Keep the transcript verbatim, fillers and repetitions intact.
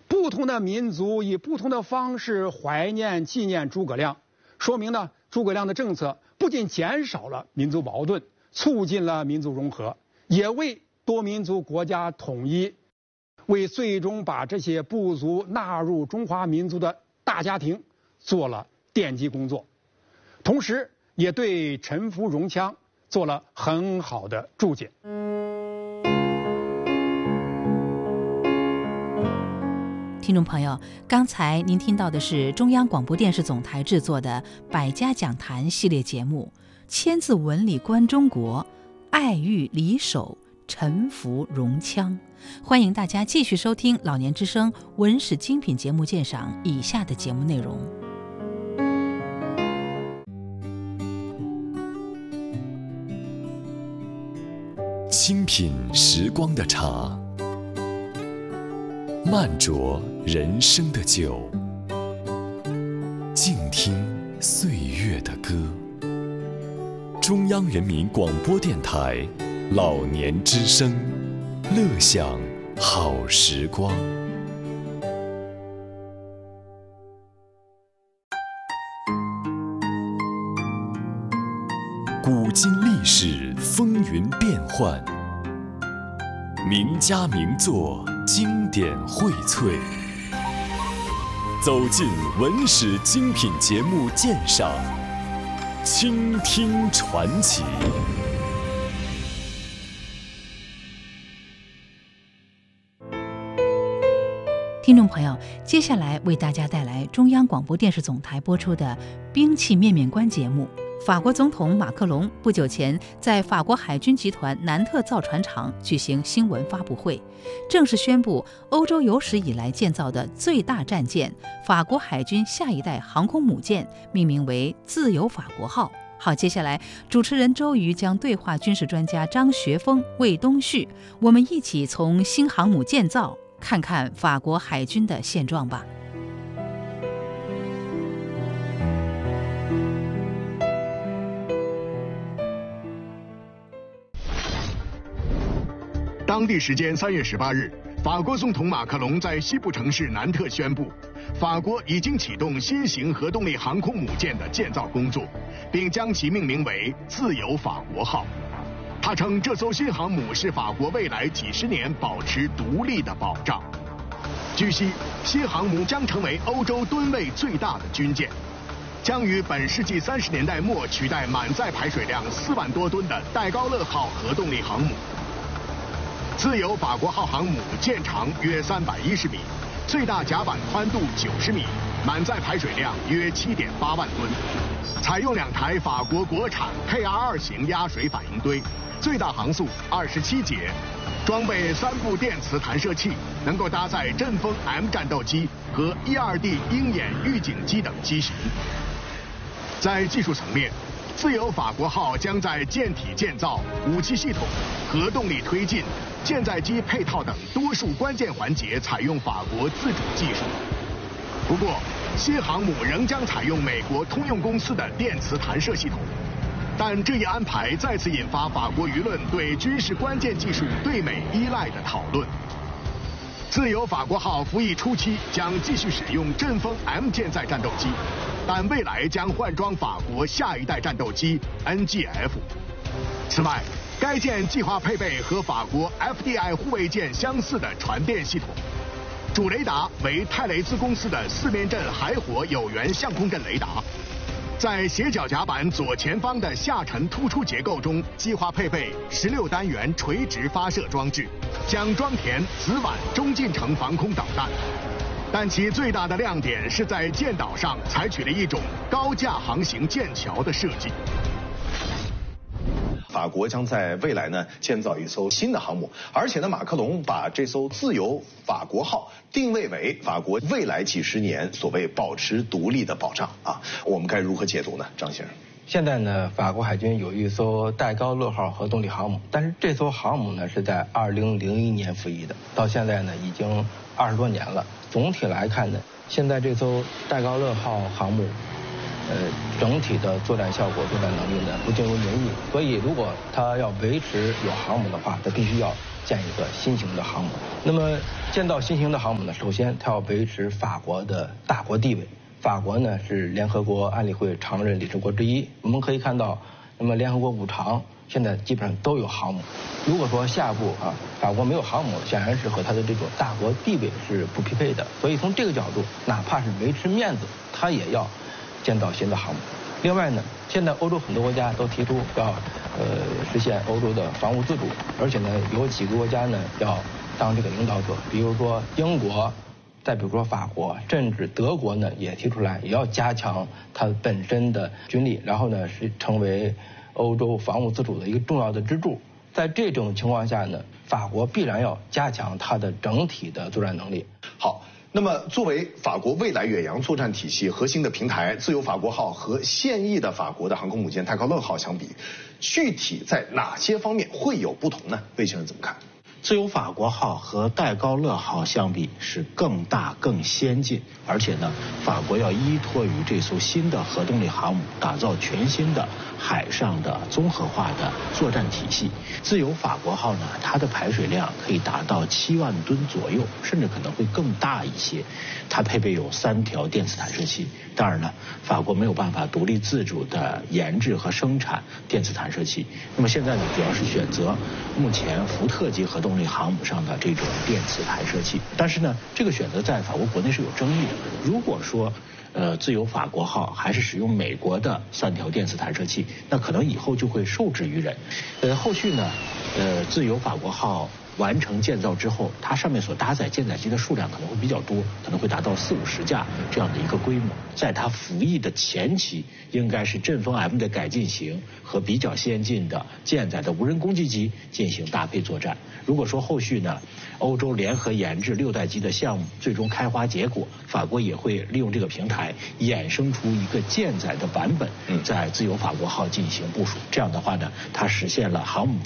不同的民族以不同的方式怀念纪念诸葛亮，说明呢，诸葛亮的政策不仅减少了民族矛盾，促进了民族融合，也为多民族国家统一，为最终把这些部族纳入中华民族的大家庭做了奠基工作，同时也对臣服戎羌做了很好的注解。 听众朋友，刚才您听到的是中央广播电视总台制作的《百家讲坛》系列节目《千字文里观中国，爱欲离守，臣服戎羌》。欢迎大家继续收听老年之声文史精品节目鉴赏以下的节目内容。 清品时光的茶，慢酌人生的酒，静听岁月的歌。中央人民广播电台老年之声，乐享好时光。古今历史风云变幻，名家名作经典荟萃，走进文史精品节目鉴赏，倾听传奇。 听众朋友，接下来为大家带来中央广播电视总台播出的《兵器面面观》节目。法国总统马克龙不久前在法国海军集团南特造船厂举行新闻发布会，正式宣布欧洲有史以来建造的最大战舰法国海军下一代航空母舰命名为自由法国号。好，接下来主持人周瑜将对话军事专家张学峰、魏东旭，我们一起从新航母建造看看法国海军的现状吧。 当地时间三月十八日，法国总统马克龙在西部城市南特宣布，法国已经启动新型核动力航空母舰的建造工作，并将其命名为自由法国号。他称这艘新航母是法国未来几十年保持独立的保障。据悉，新航母将成为欧洲吨位最大的军舰，将于本世纪三十年代末取代满载排水量四万多吨的戴高乐号核动力航母。自由法国号航母舰长约三百一十米，最大甲板宽度九十米，满载排水量约七点八万吨。采用两台法国国产 K R 二 型压水反应堆，最大航速二十七节，装备三部电磁弹射器，能够搭载阵风 M 战斗机和 E 二 D 鹰眼预警机等机型。在技术层面，自由法国号将在舰体建造、武器系统、核动力推进、舰载机配套等多数关键环节采用法国自主技术。不过，新航母仍将采用美国通用公司的电磁弹射系统，但这一安排再次引发法国舆论对军事关键技术对美依赖的讨论。自由法国号服役初期将继续使用阵风 M 舰载战斗机，但未来将换装法国下一代战斗机 N G F。此外，该舰计划配备和法国 F D I 护卫舰相似的传电系统，主雷达为泰雷兹公司的四面阵海火有源相控阵雷达。在斜角甲板左前方的下沉突出结构中，计划配备十六单元垂直发射装置，将装填紫菀中近程防空导弹。但其最大的亮点是在舰岛上采取了一种高架航行舰桥的设计。 法国将在未来呢建造一艘新的航母，而且呢，马克龙把这艘自由法国号定位为法国未来几十年所谓保持独立的保障啊。我们该如何解读呢，张先生？ 现在呢，法国海军有一艘戴高乐号核动力航母，但是这艘航母呢是在二零零一年服役的，到现在呢已经二十多年了。总体来看呢，现在这艘戴高乐号航母呃，整体的作战效果、作战能力呢不尽如人意，所以如果它要维持有航母的话，它必须要建一个新型的航母。那么建造新型的航母呢，首先它要维持法国的大国地位。法国呢是联合国安理会常任理事国之一，我们可以看到，那么联合国五常现在基本上都有航母。如果说下一步啊，法国没有航母，显然是和它的这种大国地位是不匹配的。所以从这个角度，哪怕是维持面子，它也要建造新的航母。另外呢，现在欧洲很多国家都提出要呃实现欧洲的防务自主，而且呢有几个国家呢要当这个领导者，比如说英国，再比如说法国，甚至德国呢也提出来也要加强它本身的军力，然后呢是成为欧洲防务自主的一个重要的支柱。在这种情况下呢，法国必然要加强它的整体的作战能力。 好。那么，作为法国未来远洋作战体系核心的平台，自由法国号和现役的法国的航空母舰戴高乐号相比，具体在哪些方面会有不同呢？魏先生怎么看？ 自由法国号和戴高乐号相比是更大更先进，而且呢，法国要依托于这艘新的核动力航母，打造全新的海上的综合化的作战体系。自由法国号呢，它的排水量可以达到七万吨左右，甚至可能会更大一些。它配备有三条电磁弹射器，当然呢，法国没有办法独立自主的研制和生产电磁弹射器。那么现在呢，主要是选择目前福特级核动力航母上的这种电磁弹射器，但是呢，这个选择在法国国内是有争议的。如果说呃，自由法国号还是使用美国的三条电磁弹射器，那可能以后就会受制于人。呃，后续呢，呃，自由法国号完成建造之后，它上面所搭载舰载机的数量可能会比较多，可能会达到四五十架这样的一个规模。在它服役的前期，应该是阵风 M 的改进型和比较先进的舰载的无人攻击机进行搭配作战。如果说后续呢，欧洲联合研制六代机的项目最终开花结果，法国也会利用这个平台衍生出一个舰载的版本，在自由法国号进行部署。这样的话呢，它实现了航母